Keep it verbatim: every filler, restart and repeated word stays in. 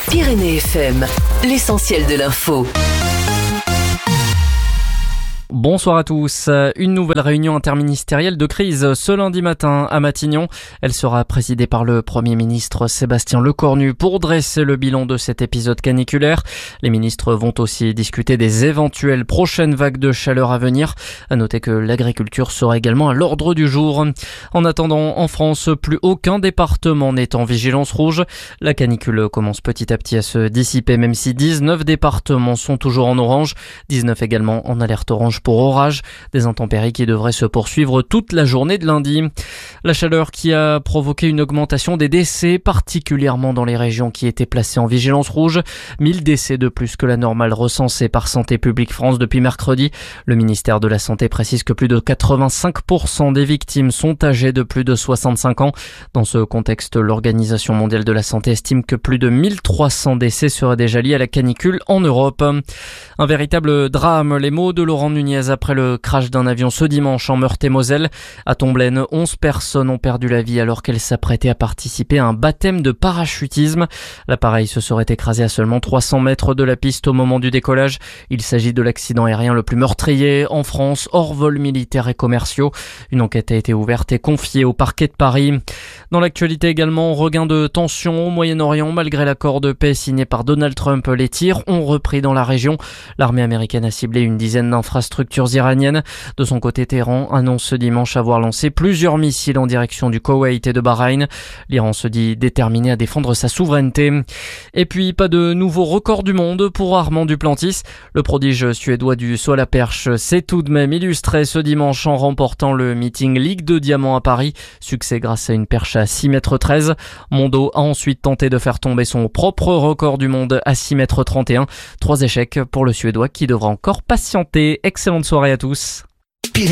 Pyrénées F M, l'essentiel de l'info. Bonsoir à tous. Une nouvelle réunion interministérielle de crise ce lundi matin à Matignon. Elle sera présidée par le Premier ministre Sébastien Lecornu pour dresser le bilan de cet épisode caniculaire. Les ministres vont aussi discuter des éventuelles prochaines vagues de chaleur à venir. À noter que l'agriculture sera également à l'ordre du jour. En attendant, en France, plus aucun département n'est en vigilance rouge. La canicule commence petit à petit à se dissiper, même si dix-neuf départements sont toujours en orange. dix-neuf également en alerte orange pour orage, des intempéries qui devraient se poursuivre toute la journée de lundi. La chaleur qui a provoqué une augmentation des décès, particulièrement dans les régions qui étaient placées en vigilance rouge. mille décès de plus que la normale recensée par Santé publique France depuis mercredi. Le ministère de la Santé précise que plus de quatre-vingt-cinq pour cent des victimes sont âgées de plus de soixante-cinq ans. Dans ce contexte, l'Organisation mondiale de la santé estime que plus de mille trois cents décès seraient déjà liés à la canicule en Europe. Un véritable drame, les mots de Laurent Nunez après le crash d'un avion ce dimanche en Meurthe-et-Moselle. À Tomblaine, onze personnes ont perdu la vie alors qu'elles s'apprêtaient à participer à un baptême de parachutisme. L'appareil se serait écrasé à seulement trois cents mètres de la piste au moment du décollage. Il s'agit de l'accident aérien le plus meurtrier en France, hors vols militaires et commerciaux. Une enquête a été ouverte et confiée au parquet de Paris. Dans l'actualité également, regain de tension au Moyen-Orient. Malgré l'accord de paix signé par Donald Trump, les tirs ont repris dans la région. L'armée américaine a ciblé une dizaine d'infrastructures iraniennes. De son côté, Téhéran annonce ce dimanche avoir lancé plusieurs missiles en direction du Koweït et de Bahreïn. L'Iran se dit déterminé à défendre sa souveraineté. Et puis, pas de nouveau record du monde pour Armand Duplantis. Le prodige suédois du saut à la perche s'est tout de même illustré ce dimanche en remportant le meeting Ligue de Diamant à Paris. Succès grâce à une perche à six mètres treize. Mondo a ensuite tenté de faire tomber son propre record du monde à six mètres trente et un. Trois échecs pour le Suédois qui devra encore patienter. Excellente soirée à tous.